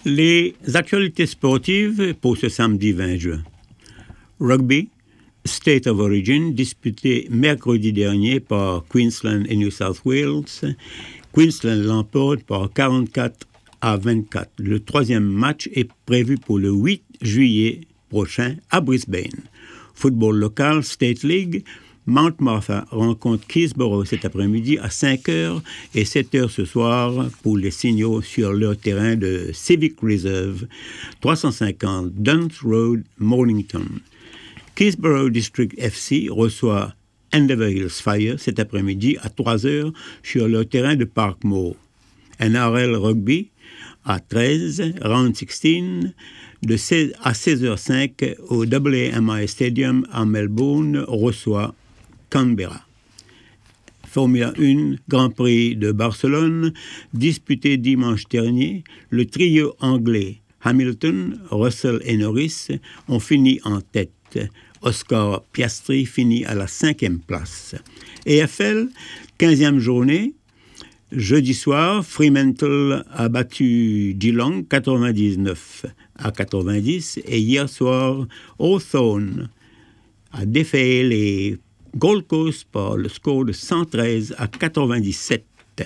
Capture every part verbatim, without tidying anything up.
Les actualités sportives pour ce samedi vingt juin. Rugby, State of Origin, disputé mercredi dernier par Queensland et New South Wales. Queensland l'emporte par quarante-quatre à vingt-quatre. Le troisième match est prévu pour le huit juillet prochain à Brisbane. Football local, State League, Mount Martha rencontre Keysborough cet après-midi à cinq heures et sept heures ce soir pour les signaux sur leur terrain de Civic Reserve, trois cent cinquante Duns Road, Mornington. Keysborough District F C reçoit Endeavour Hills Fire cet après-midi à trois heures sur leur terrain de Parkmore. N R L Rugby à treize, Round seize, de seize à seize heures cinq au A A M I Stadium à Melbourne reçoit Canberra. Formule un, Grand Prix de Barcelone, disputé dimanche dernier, le trio anglais Hamilton, Russell et Norris ont fini en tête. Oscar Piastri finit à la cinquième place. A F L, quinzième journée, jeudi soir, Fremantle a battu Geelong quatre-vingt-dix-neuf à quatre-vingt-dix et hier soir, Hawthorn a défait les Gold Coast par le score de cent treize à quatre-vingt-dix-sept.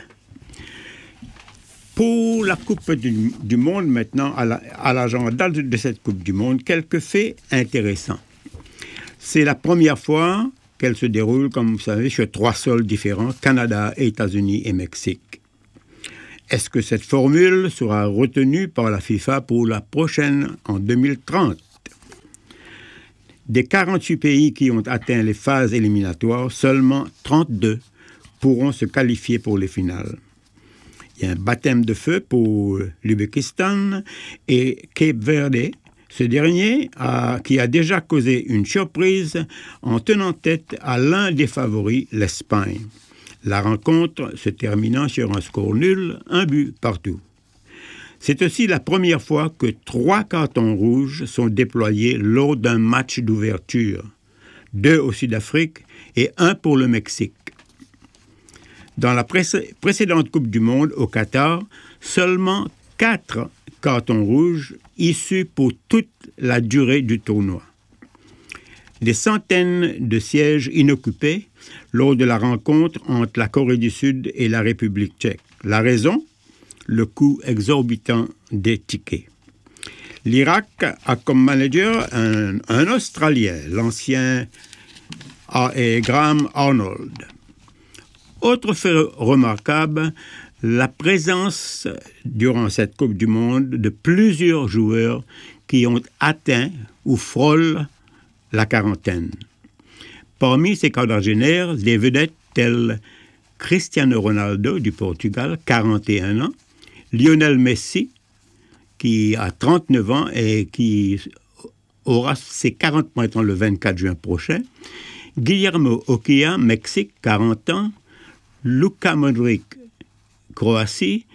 Pour la Coupe du, du Monde maintenant, à, la, à l'agenda de, de cette Coupe du Monde, quelques faits intéressants. C'est la première fois qu'elle se déroule, comme vous savez, sur trois sols différents, Canada, États-Unis et Mexique. Est-ce que cette formule sera retenue par la FIFA pour la prochaine en deux mille trente? Des quarante-huit pays qui ont atteint les phases éliminatoires, seulement trente-deux pourront se qualifier pour les finales. Il y a un baptême de feu pour l'Ouzbékistan et Cape Verde. Ce dernier, a, qui a déjà causé une surprise en tenant tête à l'un des favoris, l'Espagne. La rencontre se terminant sur un score nul, un but partout. C'est aussi la première fois que trois cartons rouges sont déployés lors d'un match d'ouverture, deux au Sud-Afrique et un pour le Mexique. Dans la pré- précédente Coupe du Monde au Qatar, seulement quatre cartons rouges issus pour toute la durée du tournoi. Des centaines de sièges inoccupés lors de la rencontre entre la Corée du Sud et la République tchèque. La raison ? Le coût exorbitant des tickets. L'Irak a comme manager un, un Australien, l'ancien Graham Arnold. Autre fait remarquable, la présence durant cette Coupe du Monde de plusieurs joueurs qui ont atteint ou frôlent la quarantaine. Parmi ces quadragénaires, des vedettes telles Cristiano Ronaldo du Portugal, quarante et un ans, Lionel Messi, qui a trente-neuf ans et qui aura ses quarante points le vingt-quatre juin prochain, Guillermo Ochoa, Mexique, quarante ans, Luka Modric, Croatie,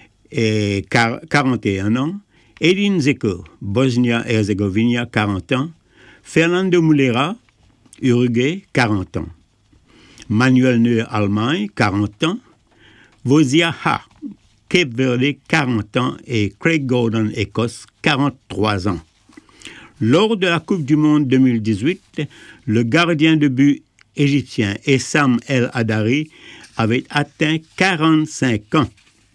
et quarante et un ans, Edin Dzeko, Bosnie-Herzégovine, quarante ans, Fernando Muslera, Uruguay, quarante ans, Manuel Neuer, Allemagne, quarante ans, Wozia Ha, Cape Verde, quarante ans, et Craig Gordon, Écosse, quarante-trois ans. Lors de la Coupe du Monde deux mille dix-huit, le gardien de but égyptien Essam El Hadari avait atteint quarante-cinq ans.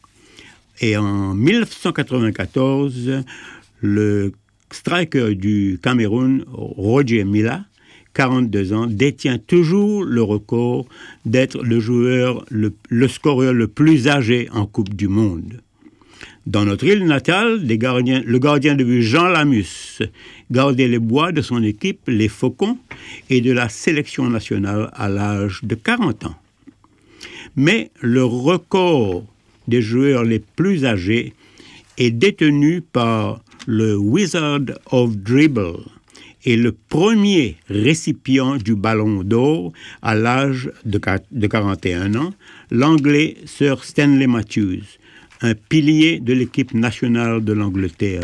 Et en dix-neuf cent quatre-vingt-quatorze, le striker du Cameroun, Roger Milla, quarante-deux ans, détient toujours le record d'être le joueur, le, le scoreur le plus âgé en Coupe du Monde. Dans notre île natale, les gardiens, le gardien de but Jean Lamus gardait les bois de son équipe, les Faucons, et de la sélection nationale à l'âge de quarante ans. Mais le record des joueurs les plus âgés est détenu par le Wizard of Dribble et le premier récipient du Ballon d'Or à l'âge de quarante et un ans, l'Anglais Sir Stanley Matthews, un pilier de l'équipe nationale de l'Angleterre.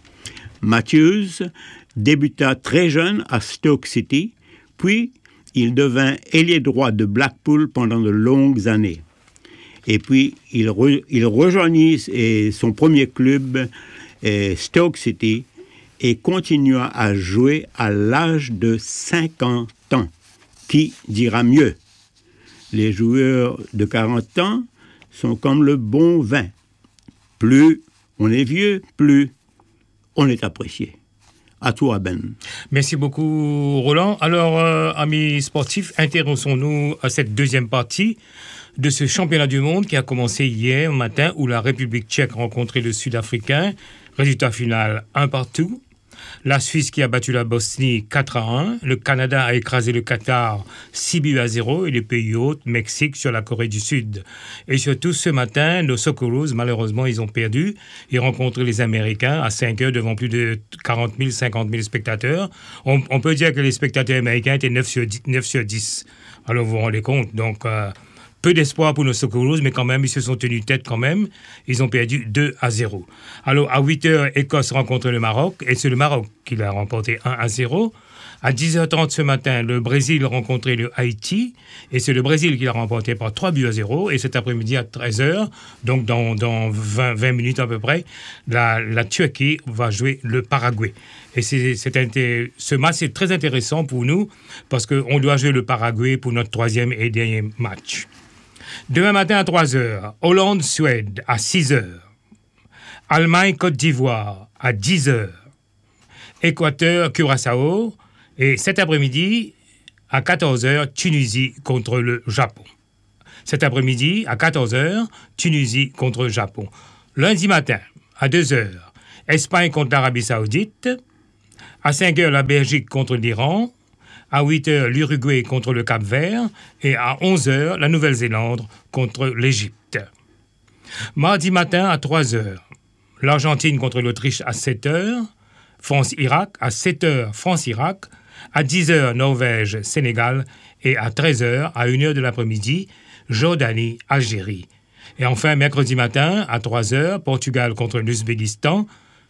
Matthews débuta très jeune à Stoke City, puis il devint ailier droit de Blackpool pendant de longues années. Et puis, il, re, il rejoignit son premier club et Stoke City et continua à jouer à l'âge de cinquante ans. Qui dira mieux? Les joueurs de quarante ans sont comme le bon vin. Plus on est vieux, plus on est apprécié. À toi, Ben. Merci beaucoup, Roland. Alors, euh, amis sportifs, intéressons-nous à cette deuxième partie de ce championnat du monde qui a commencé hier matin où la République tchèque rencontrait le Sud-Africain. Résultat final, un partout. La Suisse qui a battu la Bosnie quatre à un. Le Canada a écrasé le Qatar six buts à zéro. Et les pays hôtes, Mexique sur la Corée du Sud. Et surtout, ce matin, nos Socceroos, malheureusement, ils ont perdu. Ils rencontrent les Américains à cinq heures devant plus de quarante mille, cinquante mille spectateurs. On, on peut dire que les spectateurs américains étaient neuf sur dix. Alors, vous vous rendez compte. Donc... Euh, peu d'espoir pour nos Socceroos, mais quand même, ils se sont tenus tête quand même. Ils ont perdu deux à zéro. Alors, à huit heures, Écosse rencontre le Maroc, et c'est le Maroc qui l'a remporté un à zéro. À dix heures trente ce matin, le Brésil rencontrait le Haïti, et c'est le Brésil qui l'a remporté par trois buts à zéro. Et cet après-midi, à treize heures, donc dans, dans vingt, vingt minutes à peu près, la, la Turquie va jouer le Paraguay. Et c'est, c'est inté- ce match est très intéressant pour nous, parce qu'on doit jouer le Paraguay pour notre troisième et dernier match. Demain matin à trois heures, Hollande-Suède à six heures, Allemagne-Côte d'Ivoire à dix heures, Équateur-Curaçao, et cet après-midi à quatorze heures, Tunisie contre le Japon. Cet après-midi à quatorze heures, Tunisie contre le Japon. Lundi matin à deux heures, Espagne contre l'Arabie Saoudite, à cinq heures, la Belgique contre l'Iran, à huit heures, l'Uruguay contre le Cap-Vert et à onze heures, la Nouvelle-Zélande contre l'Égypte. Mardi matin à trois heures, l'Argentine contre l'Autriche à sept heures, France-Irak à sept heures, France-Irak, à dix heures, Norvège-Sénégal et à treize heures, à une heure de l'après-midi, Jordanie-Algérie. Et enfin, mercredi matin à trois heures, Portugal contre l'Ouzbékistan,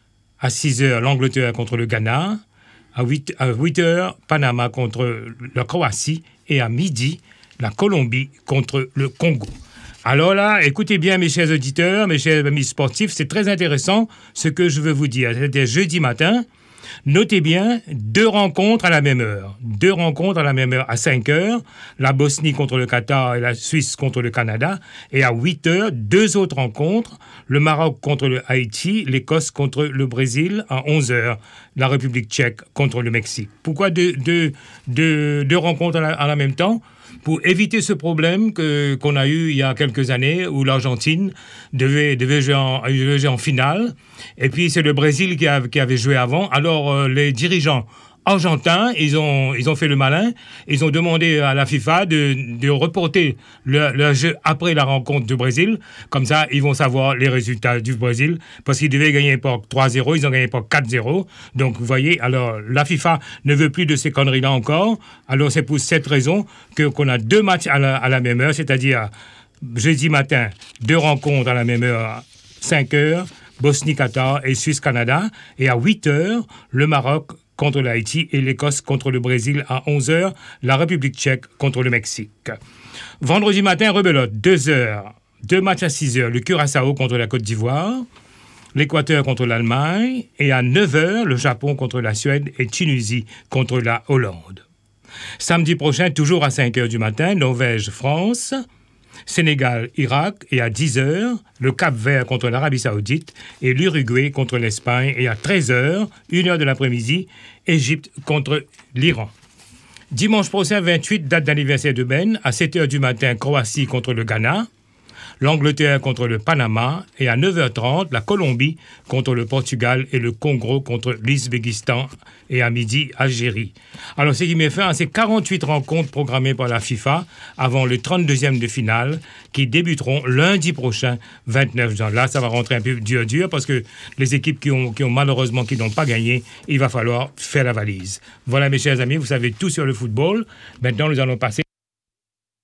à six heures, l'Angleterre contre le Ghana, à huit heures, Panama contre la Croatie et à midi, la Colombie contre le Congo. Alors là, écoutez bien mes chers auditeurs, mes chers amis sportifs, c'est très intéressant ce que je veux vous dire. C'était jeudi matin. Notez bien, deux rencontres à la même heure. Deux rencontres à la même heure à cinq heures, la Bosnie contre le Qatar et la Suisse contre le Canada. Et à huit heures, deux autres rencontres, le Maroc contre le Haïti, l'Écosse contre le Brésil. À onze heures, la République tchèque contre le Mexique. Pourquoi deux, deux, deux, deux rencontres à la, à la même temps ? Pour éviter ce problème que, qu'on a eu il y a quelques années où l'Argentine devait, devait, jouer, en, devait jouer en finale. Et puis c'est le Brésil qui, a, qui avait joué avant. Alors euh, les dirigeants argentins, ils ont, ils ont fait le malin. Ils ont demandé à la FIFA de, de reporter le, le jeu après la rencontre du Brésil. Comme ça, ils vont savoir les résultats du Brésil. Parce qu'ils devaient gagner par trois zéro, ils ont gagné par quatre zéro. Donc, vous voyez, alors la FIFA ne veut plus de ces conneries-là encore. Alors, c'est pour cette raison que, qu'on a deux matchs à la, à la même heure, c'est-à-dire jeudi matin, deux rencontres à la même heure, cinq heures, Bosnie-Qatar et Suisse-Canada. Et à huit heures, le Maroc contre l'Haïti et l'Écosse contre le Brésil à onze heures, la République tchèque contre le Mexique. Vendredi matin, rebelote, deux heures, deux matchs à six heures, le Curaçao contre la Côte d'Ivoire, l'Équateur contre l'Allemagne, et à neuf heures, le Japon contre la Suède et Tunisie contre la Hollande. Samedi prochain, toujours à cinq heures du matin, Norvège-France, Sénégal-Irak, et à dix heures, le Cap-Vert contre l'Arabie Saoudite et l'Uruguay contre l'Espagne, et à treize heures, une heure de l'après-midi, Égypte contre l'Iran. Dimanche prochain, vingt-huit, date d'anniversaire de Ben, à sept heures du matin, Croatie contre le Ghana, l'Angleterre contre le Panama, et à neuf heures trente, la Colombie contre le Portugal et le Congo contre l'Ouzbékistan, et à midi, Algérie. Alors, ce qui met fin à ces quarante-huit rencontres programmées par la FIFA avant le trente-deuxième de finale qui débuteront lundi prochain, vingt-neuf juin. Là, ça va rentrer un peu dur, dur parce que les équipes qui ont, qui ont malheureusement qui n'ont pas gagné, il va falloir faire la valise. Voilà, mes chers amis, vous savez tout sur le football. Maintenant, nous allons passer